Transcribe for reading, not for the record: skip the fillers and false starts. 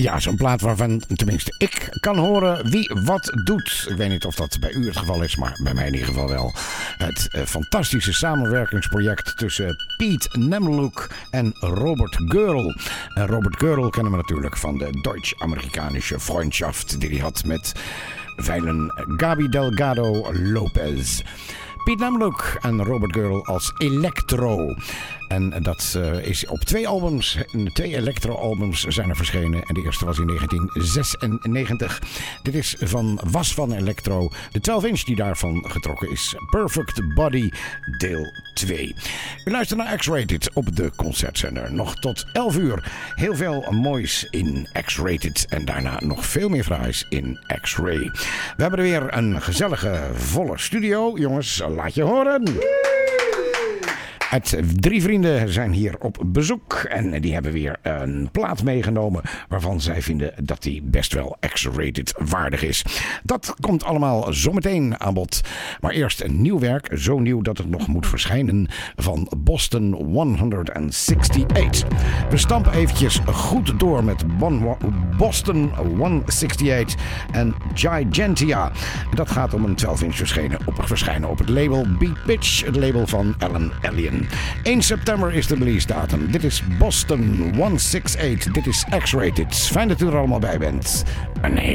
Ja, zo'n plaat waarvan tenminste ik kan horen wie wat doet. Ik weet niet of dat bij u het geval is, maar bij mij in ieder geval wel. Het fantastische samenwerkingsproject tussen Piet Nemloek en Robert Gürtel. En Robert Gürtel kennen we natuurlijk van de Deutsch-Amerikanische Freundschaft die hij had met veilen Gaby Delgado Lopez. Piet Nemloek en Robert Gürtel als Electro. En dat is op 2 albums, 2 electro-albums zijn er verschenen. En de eerste was in 1996. Dit is was van Electro. De 12-inch die daarvan getrokken is. Perfect Body, deel 2. U luistert naar X-Rated op de Concertzender. Nog tot 11 uur. Heel veel moois in X-Rated. En daarna nog veel meer fraais in X-Ray. We hebben er weer een gezellige, volle studio. Jongens, laat je horen. 3 vrienden zijn hier op bezoek en die hebben weer een plaat meegenomen waarvan zij vinden dat die best wel X-Rated waardig is. Dat komt allemaal zometeen aan bod. Maar eerst een nieuw werk, zo nieuw dat het nog moet verschijnen, van Boston 168. We stampen eventjes goed door met Boston 168 en Gigantia. Dat gaat om een 12-inch verschijnen op het label Beat Pitch, het label van Alan Alien. 1 september is de release datum. Dit is Boston 168. Dit is X-Rated. Fijn dat u er allemaal bij bent.